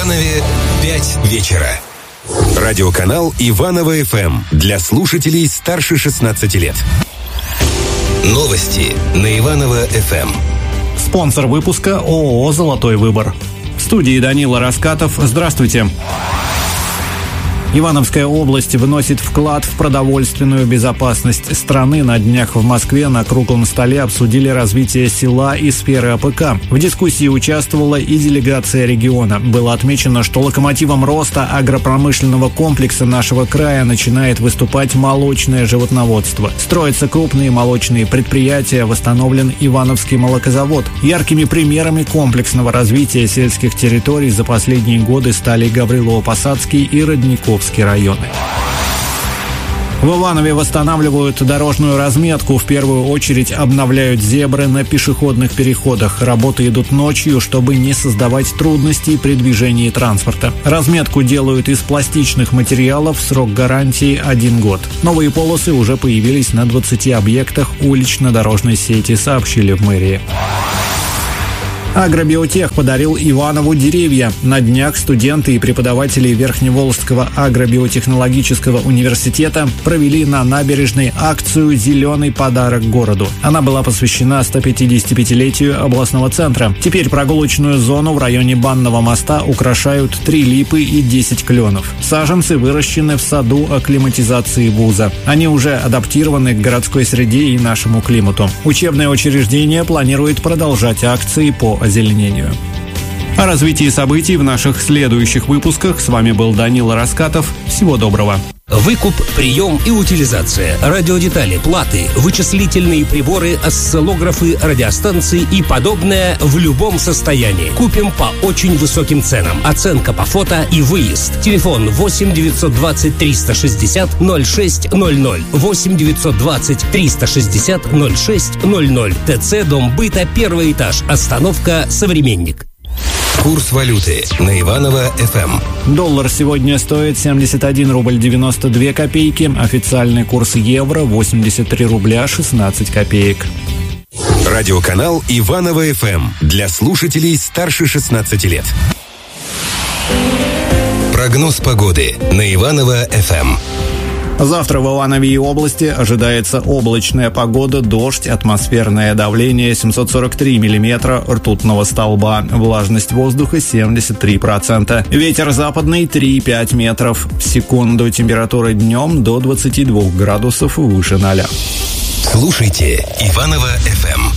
Иванове 5 вечера. Радиоканал Иваново ФМ для слушателей старше 16 лет. Новости на Иваново ФМ. Спонсор выпуска ООО «Золотой выбор». В студии Данила Раскатов. Здравствуйте. Ивановская область вносит вклад в продовольственную безопасность страны. На днях в Москве на круглом столе обсудили развитие села и сферы АПК. В дискуссии участвовала и делегация региона. Было отмечено, что локомотивом роста агропромышленного комплекса нашего края начинает выступать молочное животноводство. Строятся крупные молочные предприятия, восстановлен Ивановский молокозавод. Яркими примерами комплексного развития сельских территорий за последние годы стали Гаврилово-Посадский и Родниковский районы. В Иванове восстанавливают дорожную разметку. В первую очередь обновляют зебры на пешеходных переходах. Работы идут ночью, чтобы не создавать трудностей при движении транспорта. Разметку делают из пластичных материалов, срок гарантии 1 год. Новые полосы уже появились на 20 объектах улично-дорожной сети, сообщили в мэрии. Агробиотех подарил Иванову деревья. На днях студенты и преподаватели Верхневолжского агробиотехнологического университета провели на набережной акцию «Зеленый подарок городу». Она была посвящена 155-летию областного центра. Теперь прогулочную зону в районе Банного моста украшают 3 липы и 10 кленов. Саженцы выращены в саду акклиматизации вуза. Они уже адаптированы к городской среде и нашему климату. Учебное учреждение планирует продолжать акции по озеленению. О развитии событий в наших следующих выпусках. С вами был Данила Раскатов. Всего доброго. Выкуп, прием и утилизация, радиодетали, платы, вычислительные приборы, осциллографы, радиостанции и подобное в любом состоянии. Купим по очень высоким ценам. Оценка по фото и выезд. Телефон 8 920 360 0600. 8 920 360 0600. ТЦ Дом быта, 1 этаж. Остановка «Современник». Курс валюты на Иваново ФМ. Доллар сегодня стоит 71 рубль 92 копейки. Официальный курс евро 83 рубля 16 копеек. Радиоканал Иваново ФМ для слушателей старше 16 лет. Прогноз погоды на Иваново ФМ. Завтра в Иванове и области ожидается облачная погода, дождь, атмосферное давление 743 миллиметра ртутного столба, влажность воздуха 73%, ветер западный 3,5 метров в секунду, температура днем до 22 градусов выше 0. Слушайте Иваново ФМ.